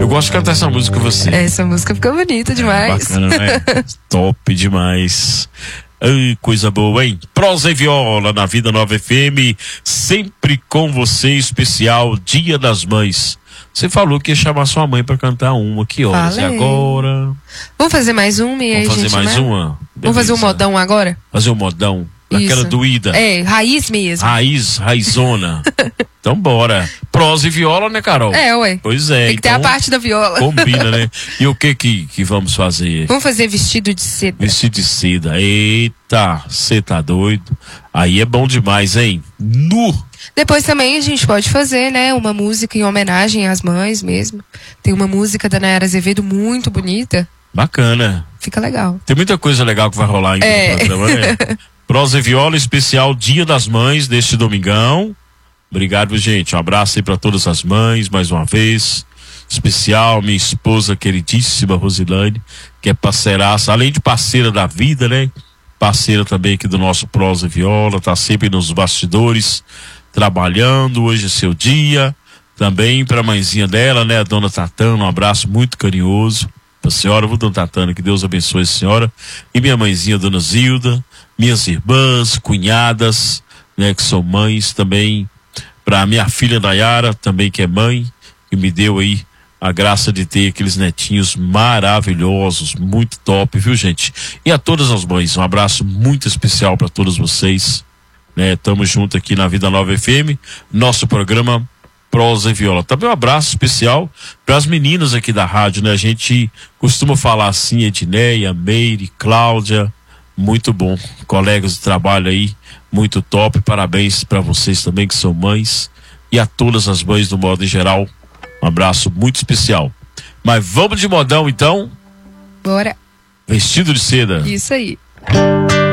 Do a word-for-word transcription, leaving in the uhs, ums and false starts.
Eu gosto de cantar essa música com você. Essa música ficou bonita demais. É, bacana, né? Top demais. Ai, coisa boa, hein? Prosa e Viola na Vida Nova F M, sempre com você, especial Dia das Mães. Você falou que ia chamar sua mãe pra cantar uma, que horas? E agora? Vamos fazer mais uma e aí, Vamos fazer gente, mais né? uma? Vamos Beleza. fazer um modão agora? Fazer um modão? Daquela Isso. doída. É, raiz mesmo. Raiz, raizona. Então bora. Prosa e viola, né, Carol? É, ué. Pois é. Tem que então, ter a parte da viola. Combina, né? E o que que, que vamos fazer? Vamos fazer vestido de seda. Vestido de seda. Eita, você tá doido? Aí é bom demais, hein? Nu! Depois também a gente pode fazer, né, uma música em homenagem às mães mesmo. Tem uma música da Nayara Azevedo muito bonita. Bacana. Fica legal. Tem muita coisa legal que vai rolar ainda É. no programa, né? Prosa e Viola, especial Dia das Mães deste domingão. Obrigado, gente. Um abraço aí pra todas as mães, mais uma vez. Especial, minha esposa queridíssima Rosilane, que é parceiraça, além de parceira da vida, né? Parceira também aqui do nosso Prosa e Viola, tá sempre nos bastidores, trabalhando. Hoje é seu dia. Também pra mãezinha dela, né? A dona Tatana, um abraço muito carinhoso pra senhora, viu, dona Tatana? Que Deus abençoe a senhora. E minha mãezinha, dona Zilda, minhas irmãs, cunhadas, né? Que são mães também. Pra minha filha Nayara, também que é mãe, que me deu aí a graça de ter aqueles netinhos maravilhosos, muito top, viu, gente? E a todas as mães, um abraço muito especial para todos vocês, né? Tamo junto aqui na Vida Nova F M, nosso programa Prosa e Viola. Também um abraço especial para as meninas aqui da rádio, né? A gente costuma falar assim, Edneia, Meire, Cláudia, muito bom, colegas de trabalho aí, muito top, parabéns para vocês também que são mães e a todas as mães do modo em geral, um abraço muito especial. Mas vamos de modão então? Bora. Vestido de seda. Isso aí.